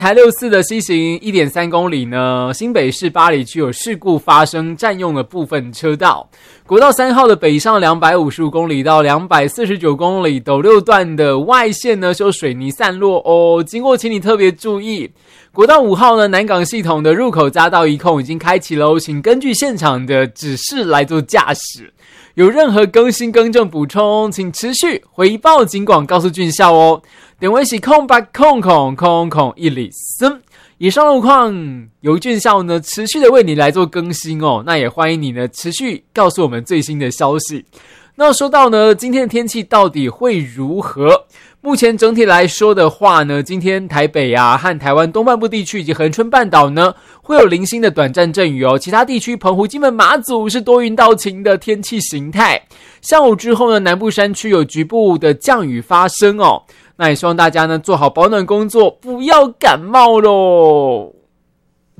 台64的西行 1.3 公里呢，新北市八里区有事故发生，占用了部分车道。国道3号的北上255公里到249公里斗六段的外线呢，是有水泥散落哦，经过请你特别注意。国道5号呢，南港系统的入口匝道一控已经开启了，请根据现场的指示来做驾驶。有任何更新更正补充，请持续回报警广告诉俊孝哦。点位是0800000103。以上路况由俊孝呢持续的为你来做更新哦，那也欢迎你呢持续告诉我们最新的消息。那说到呢今天的天气到底会如何？目前整体来说的话呢，今天台北啊和台湾东半部地区以及恒春半岛呢会有零星的短暂阵雨哦，其他地区澎湖、金门、马祖是多云到晴的天气形态。下午之后呢，南部山区有局部的降雨发生哦，那也希望大家呢做好保暖工作，不要感冒咯。